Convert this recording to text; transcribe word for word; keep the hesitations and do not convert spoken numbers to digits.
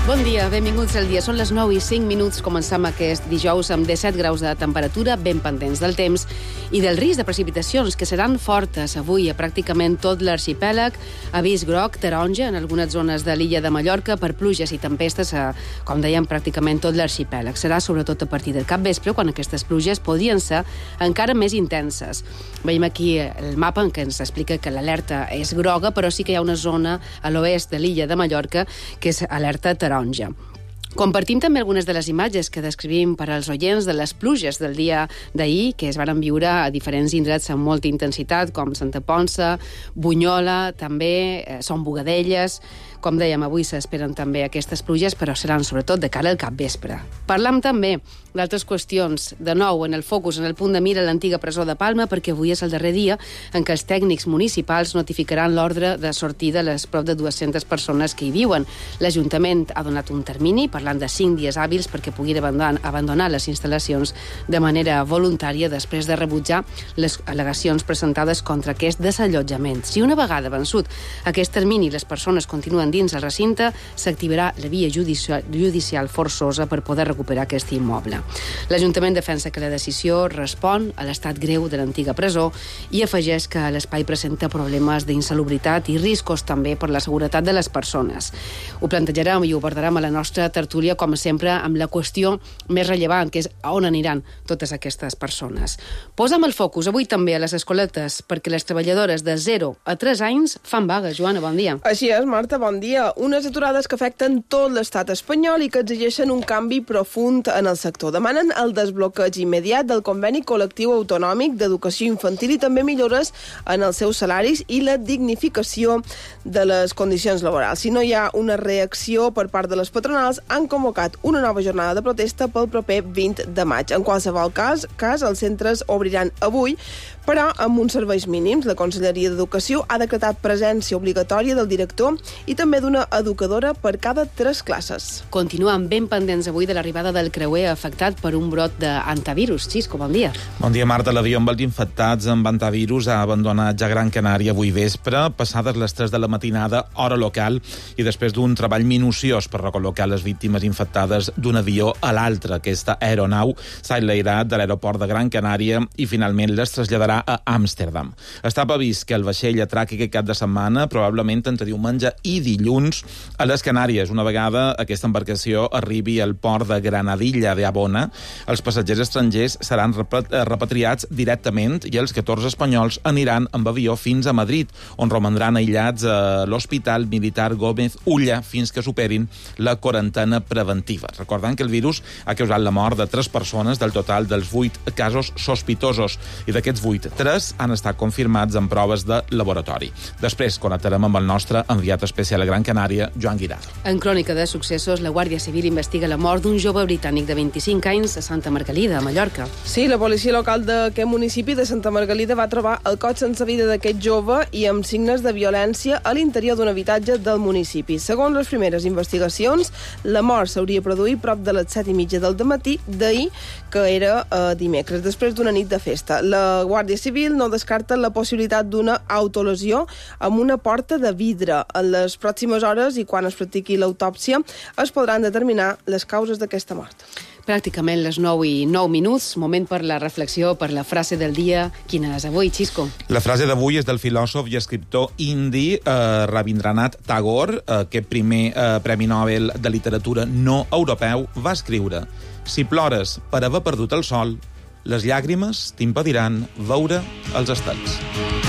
Bon dia, benvinguts al dia. Són les nou i cinc minuts. Comencem aquest dijous amb disset graus de temperatura, ben pendents del temps i del risc de precipitacions, que seran fortes avui a pràcticament tot l'arxipèlag. Avís groc, taronja, en algunes zones de l'illa de Mallorca per pluges i tempestes a, com dèiem, pràcticament tot l'arxipèlag. Serà sobretot a partir del capvespre, quan aquestes pluges podrien ser encara més intenses. Veiem aquí el mapa en què ens explica que l'alerta és groga, però sí que hi ha una zona a l'oest de l'illa de Mallorca que és alerta taronja. Compartim també algunes de les imatges que descrivim per als oients de les pluges del dia d'ahir, que es van viure a diferents indrets amb molta intensitat, com Santa Ponça, Bunyola, també eh, Son Bogadelles. Com dèiem, avui s'esperen també aquestes pluges, però seran sobretot de cara al capvespre. Parlam també d'altres qüestions, de nou en el focus, en el punt de mira, l'antiga presó de Palma, perquè avui és el darrer dia en què els tècnics municipals notificaran l'ordre de sortida a les prop de dues-centes persones que hi viuen. L'Ajuntament ha donat un termini, parlant de cinc dies hàbils, perquè puguin abandonar, abandonar les instal·lacions de manera voluntària després de rebutjar les al·legacions presentades contra aquest desallotjament. Si una vegada vençut aquest termini les persones continuen dins el recinte, s'activarà la via judicial, judicial forçosa per poder recuperar aquest immoble. L'Ajuntament defensa que la decisió respon a l'estat greu de l'antiga presó i afegeix que l'espai presenta problemes d'insalubritat i riscos també per la seguretat de les persones. Ho plantejarem i ho abordarem a la nostra tertúlia, com sempre, amb la qüestió més rellevant, que és a on aniran totes aquestes persones. Posa'm el focus avui també a les escoletes, perquè les treballadores de zero a tres anys fan vaga. Joana, bon dia. Així és, Marta, bon dia. Unes aturades que afecten tot l'estat espanyol i que exigeixen un canvi profund en el sector. Demanen el desbloqueig immediat del conveni col·lectiu autonòmic d'educació infantil i també millores en els seus salaris i la dignificació de les condicions laborals. Si no hi ha una reacció per part de les patronals, han convocat una nova jornada de protesta pel proper vint de maig. En qualsevol cas, cas els centres obriran avui, però amb uns serveis mínims. La Conselleria d'Educació ha decretat presència obligatòria del director i també d'una educadora per cada tres classes. Continuem ben pendents avui de l'arribada del creuer afectat per un brot d'antivirus. Xisco, bon dia. Bon dia, Marta. L'avió amb els infectats amb antivirus ha abandonat ja Gran Canària avui vespre, passades les tres de la matinada, hora local, i després d'un treball minuciós per recol·locar les víctimes infectades d'un avió a l'altre. Aquesta aeronau s'ha enlairat de l'aeroport de Gran Canària i finalment les traslladarà a Amsterdam. Està previst que el vaixell atraqui aquest cap de setmana, probablement entre diumenge i dilluns, a les Canàries. Una vegada aquesta embarcació arribi al port de Granadilla de Abona, els passatgers estrangers seran repatriats directament i els catorze espanyols aniran amb avió fins a Madrid, on romandran aïllats a l'Hospital Militar Gómez Ulla fins que superin la quarantena preventiva. Recordant que el virus ha causat la mort de tres persones del total dels vuit casos sospitosos, i d'aquests vuit, tres han estat confirmats en proves de laboratori. Després connectarem amb el nostre enviat especial a Gran Canària, Joan Guirado. En crònica de successos, la Guàrdia Civil investiga la mort d'un jove britànic de vint-i-cinc anys a Santa Margalida, a Mallorca. Sí, la policia local d'aquest municipi de Santa Margalida va trobar el cos sense vida d'aquest jove i amb signes de violència a l'interior d'un habitatge del municipi. Segons les primeres investigacions, la mort s'hauria produït prop de les set i mitja del dematí d'ahir, que era eh, dimecres, després d'una nit de festa. La Guàrdia Civil no descarta la possibilitat d'una autolesió amb una porta de vidre. En les pròximes hores i quan es practiqui l'autòpsia es podran determinar les causes d'aquesta mort. Pràcticament les nou i nou minuts, moment per la reflexió, per la frase del dia. Quina és avui, Xisco? La frase d'avui és del filòsof i escriptor indi eh, Rabindranath Tagore, eh, que primer eh, Premi Nobel de Literatura no europeu, va escriure: si plores per haver perdut el sol, les llàgrimes t'impediran veure els estels.